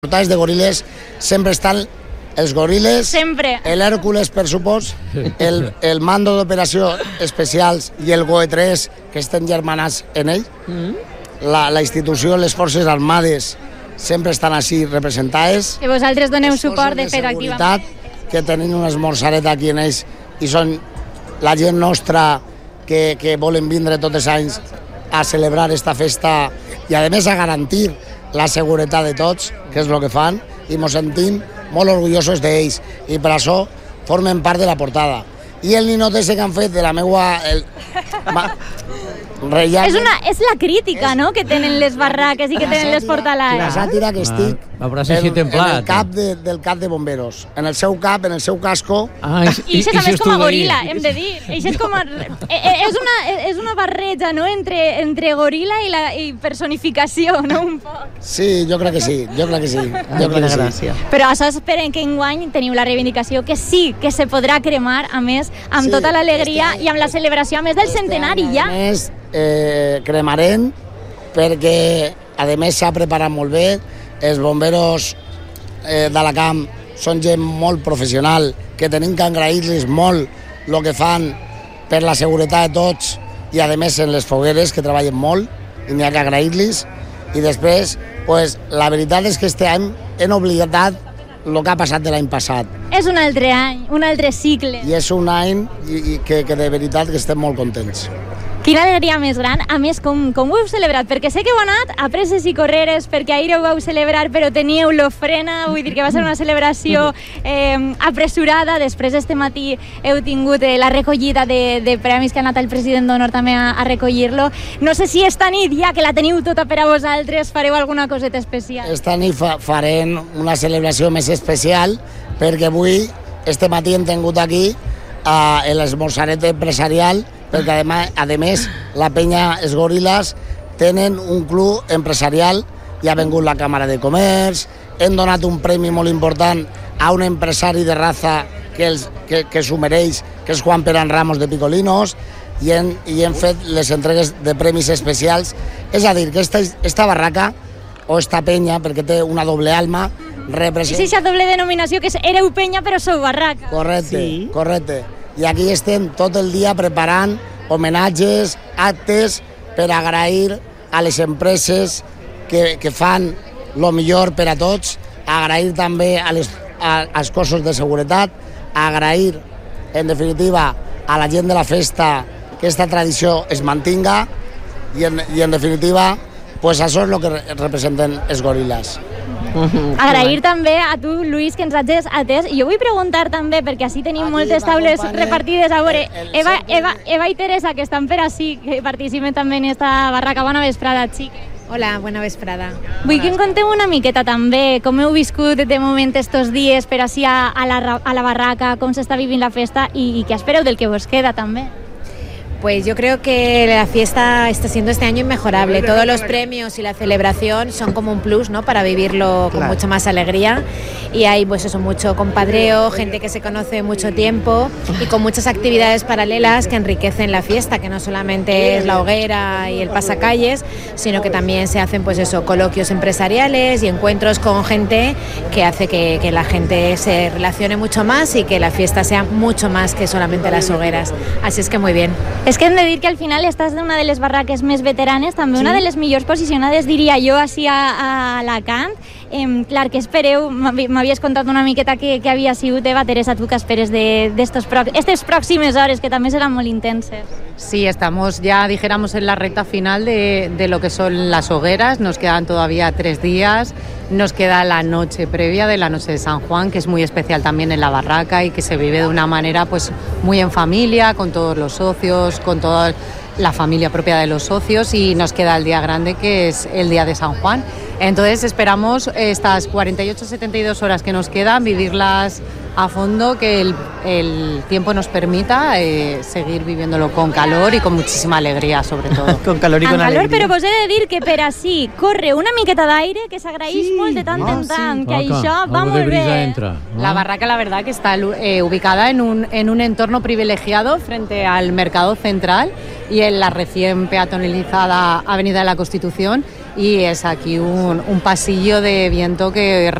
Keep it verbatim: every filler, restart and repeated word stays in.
portades de goriles sempre estan els goriles, sempre. el Hèrcules, per supòs, el, el mando d'operació especials i el GOE tres, que estan germanats en ell. Mm. La, la institució, les forces armades, sempre estan així representades. Que vosaltres doneu suport, de fet, activament. Que tenim una esmorzareta aquí en ells i són la gent nostra que, que volen vindre tots els anys a celebrar esta festa i, a més, a garantir la seguretat de tots, que és el que fan, i ens sentim molt orgullosos d'ells, i per això formen part de la portada. I el ninot ese que han fet de la meua... El... És, una, és la crítica, és, no?, que tenen les barraques i que tenen les portalades. La sàtira que estic ah, en, en el cap de, del cap de bomberos. En el seu cap, en el seu casco... Ah, i això també és com a gorila, hem de dir. Això és, com a, és, una, és una barreja, no?, entre, entre gorila i, la, i personificació, no?, un poc. Sí, jo crec que sí, jo crec que sí. Jo crec que sí. Però això esperen que enguany teniu la reivindicació que sí, que se podrà cremar, a més, amb sí, tota l'alegria i amb la celebració, a més del centenari, ja. A més, eh, cremarem, perquè, a més, s'ha preparat molt bé. Els bomberos eh, d'Alacant són gent molt professional, que tenim que agrair-los molt el que fan per la seguretat de tots i, a més, en les fogueres, que treballen molt, i n'hi ha que agrair-los. I després, pues, la veritat és que este any hem oblidat el que ha passat de l'any passat. És un altre any, un altre cicle. I és un any i, i que, que de veritat que estem molt contents. Quina alegria més gran. A més, com, com ho heu celebrat? Perquè sé que heu anat a presses i correres, perquè ahir ho vau celebrar, però teníeu l'ofrena, vull dir que va ser una celebració eh, apressurada. Després, este matí, heu tingut eh, la recollida de, de premis, que ha anat el president d'honor també a, a recollir-lo. No sé si esta nit, ja que la teniu tota per a vosaltres, fareu alguna coseta especial. Esta nit fa, farem una celebració més especial, perquè avui, este matí, hem tingut aquí eh, l'esmorzaret empresarial, perquè a més la penya Els Goriles tenen un club empresarial, i ha vengut la Càmera de Comerç, hem donat un premi molt important a un empresari de raza que, els, que, que s'ho mereix, que és Juan Peran Ramos de Picolinos, i hem, i hem fet les entregues de premis especials. És a dir, que esta, esta barraca, o esta penya, perquè té una doble alma, representa... Sí, sí, doble denominació, que és Hereu Penya, però sou barraca. Correcte, sí. Correcte. I aquí estem tot el dia preparant homenatges, actes, per agrair a les empreses que, que fan el millor per a tots, agrair també a les, a, als cossos de seguretat, agrair, en definitiva, a la gent de la festa que aquesta tradició es mantinga, i en, i en definitiva, pues això és el que representen els goriles. Agrair també a tu, Luis, que ens hagis atès. I jo vull preguntar també, perquè així tenim aquí moltes taules repartides a veure, Eva, Eva, Eva i Teresa, que estan per així, que participen també en esta barraca. Bona vesprada, xiques. Hola, buena vesprada. Vull que em conteu una miqueta també com heu viscut de moment estos dies per així a, a, la, a la barraca, com s'està vivint la festa i, i què espereu del que vos queda també. Pues yo creo que la fiesta está siendo este año inmejorable. Todos los premios y la celebración son como un plus, ¿no?, para vivirlo con claro. mucha más alegría. Y hay, pues eso, mucho compadreo, gente que se conoce mucho tiempo y con muchas actividades paralelas que enriquecen la fiesta, que no solamente es la hoguera y el pasacalles, sino que también se hacen, pues eso, coloquios empresariales y encuentros con gente que hace que, que la gente se relacione mucho más y que la fiesta sea mucho más que solamente las hogueras. Así es que muy bien. És que hem de dir que al final estàs d'una de les barraques més veteranes, també sí. Una de les millors posicionades, diria jo, així a, a Alacant. Eh, clar, que espereu, m'havies contat una miqueta que, que havia sigut, Eva, Teresa, tu que esperes d'estes de, pròximes hores, que també seran molt intenses. Sí, estamos ya, dijéramos, en la recta final de, de lo que son las hogueras. Nos quedan todavía tres días. Nos queda la noche previa de la noche de San Juan, que es muy especial también en la barraca y que se vive de una manera pues muy en familia, con todos los socios, con toda la familia propia de los socios, y nos queda el día grande, que es el día de San Juan. Entonces esperamos estas cuarenta y ocho a setenta y dos horas que nos quedan, vivirlas a fondo, que el, el tiempo nos permita eh, seguir viviéndolo con calor y con muchísima alegría, sobre todo. Con calor y con calor, alegría. Però vos he de dir que per així corre una miqueta d'aire que s'agraeix sí. molt de tant en tant, sí. que Oca, això va molt bé. Entra, ¿no? La barraca, la verdad, que está eh, ubicada en un, en un entorno privilegiado frente al mercado central y en la recién peatonalizada Avenida de la Constitución, y es aquí un, un pasillo de viento que